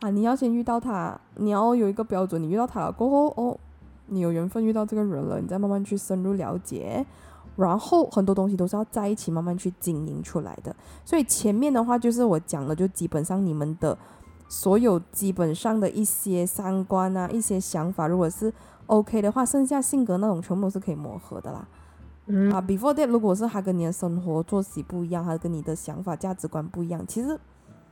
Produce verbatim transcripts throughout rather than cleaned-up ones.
啊，你要先遇到他，你要有一个标准，你遇到他了过后，哦，你有缘分遇到这个人了，你再慢慢去深入了解，然后很多东西都是要在一起慢慢去经营出来的。所以前面的话就是我讲了，就基本上你们的所有基本上的一些三观啊，一些想法，如果是 OK 的话，剩下性格那种全部都是可以磨合的啦。 嗯啊，before that，如果是他跟你的生活作息不一样，他跟你的想法价值观不一样，其实，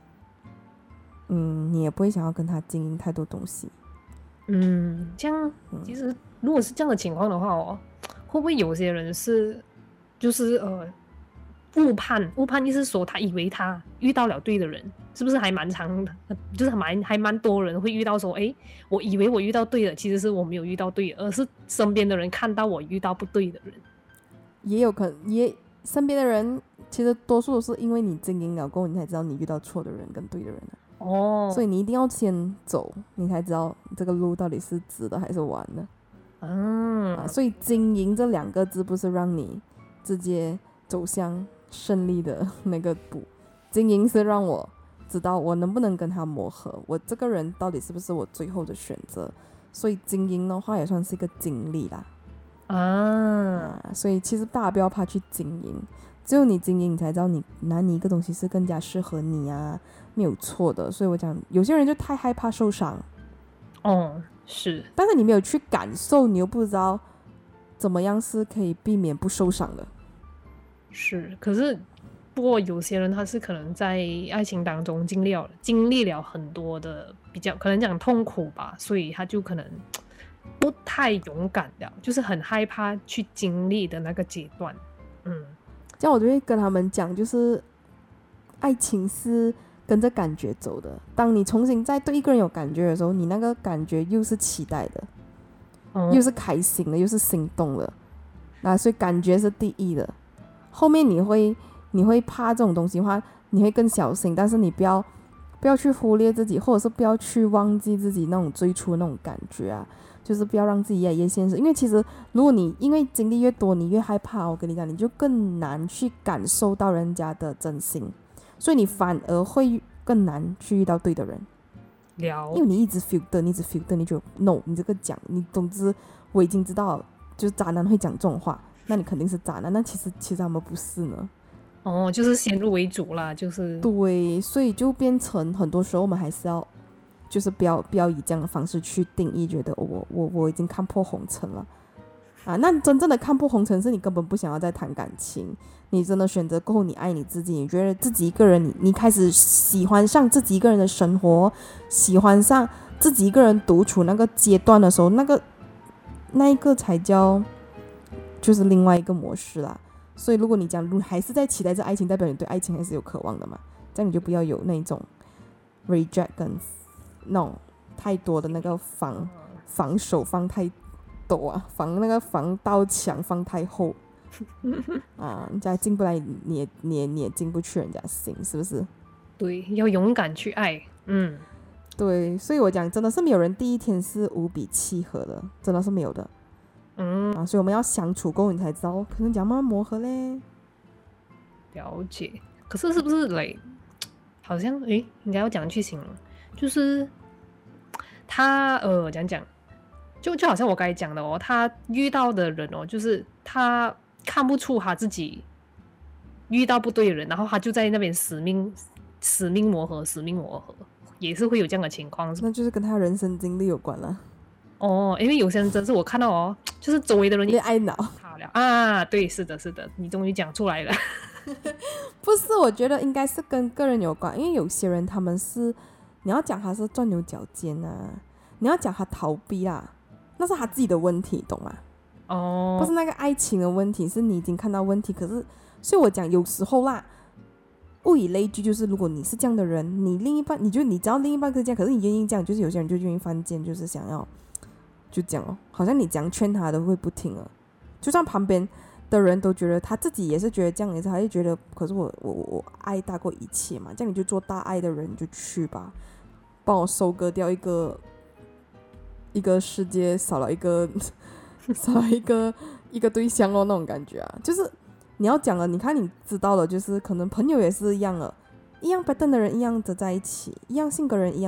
嗯，你也不会想要跟他经营太多东西。 嗯，这样其实如果是这样的情况的话哦，会不会有些人是就是呃误判？误判意思是说他以为他遇到了对的人，是不是还蛮长的？就是蛮还蛮多人会遇到说，哎，我以为我遇到对的，其实是我没有遇到对的，而是身边的人看到我遇到不对的人。 也有可能，也身边的人其实多数都是因为你经营了过后，你才知道你遇到错的人跟对的人的。 哦， 所以你一定要先走，你才知道这个路到底是直的还是弯的。 嗯啊，所以经营这两个字不是让你直接走向胜利的那个步，经营是让我知道我能不能跟他磨合，我这个人到底是不是我最后的选择。所以经营的话也算是一个经历啦。 啊， 啊，所以其实大家不要怕去经营，只有你经营，你才知道你哪里一个东西是更加适合你啊，没有错的。所以我讲，有些人就太害怕受伤， 哦，是， 但是你没有去感受，你又不知道怎么样是可以避免不受伤的。 是，可是不过有些人他是可能在爱情当中经历了经历了很多的比较可能讲痛苦吧，所以他就可能不太勇敢了，就是很害怕去经历的那个阶段。嗯， 这样我就会跟他们讲，就是爱情是跟着感觉走的。当你重新再对一个人有感觉的时候，你那个感觉又是期待的， 哦、 又是开心的，又是心动的。那所以感觉是第一的。后面你会你会怕这种东西的话，你会更小心，但是你不要不要去忽略自己，或者是不要去忘记自己那种最初的那种感觉啊，就是不要让自己越来越现实。因为其实如果你因为经历越多，你越害怕，我跟你讲，你就更难去感受到人家的真心，所以你反而会更难去遇到对的人。 了因为你一直 feel 的，你一直 feel 的，你就 no， 你这个讲，你总之我已经知道，就是渣男会讲这种话，那你肯定是渣男。那其实其实他们不是呢。 哦，就是先入为主啦，就是对，所以就变成很多时候我们还是要，就是不要不要以这样的方式去定义，觉得我我我已经看破红尘了啊。那真正的看破红尘是你根本不想要再谈感情，你真的选择过后，你爱你自己，你觉得自己一个人，你你开始喜欢上自己一个人的生活，喜欢上自己一个人独处那个阶段的时候，那个那一个才叫就是另外一个模式啦。所以如果你讲还是在期待着爱情，代表你对爱情还是有渴望的嘛，这样你就不要有那种 reject 跟那种太多的那个防防守放太陡啊，防那个防盗墙放太厚啊，人家进不来，你也你也你也进不去人家心，是不是？ 对，要勇敢去爱。嗯， 对，所以我讲真的是没有人第一天是无比契合的，真的是没有的。 嗯， 啊，所以我们要相处过后，你才知道可能怎样慢慢磨合嘞。 了解。可是是不是嘞？好像诶，应该要讲去形容，就是他呃，讲讲，就就好像我刚才讲的哦，他遇到的人哦，就是他看不出他自己遇到不对的人，然后他就在那边死命死命磨合，死命磨合，也是会有这样的情况。 那就是跟他人生经历有关了。 哦，因为有些人真是我看到哦，就是周围的人恋爱脑。 好了啊，对，是的，是的，你终于讲出来了。 不是，我觉得应该是跟个人有关，因为有些人他们是，你要讲他是钻牛角尖啊，你要讲他逃避啦，那是他自己的问题，懂吗？ 哦， 不是那个爱情的问题，是你已经看到问题，可是，所以我讲有时候啦，物以类聚，就是如果你是这样的人，你另一半，你就你知道另一半是这样，可是你愿意这样，就是有些人就愿意犯贱，就是想要就这样哦，好像你这样劝他都会不听了，就算旁边的人都觉得他自己也是觉得这样，也是还是觉得，可是我我我爱大过一切嘛，这样你就做大爱的人，你就去吧，帮我收割掉一个一个世界少了一个少了一个一个对象哦，那种感觉啊，就是你要讲了，你看你知道了，就是可能朋友也是一样了，一样 pattern 的人一样的在一起，一样性格人一样。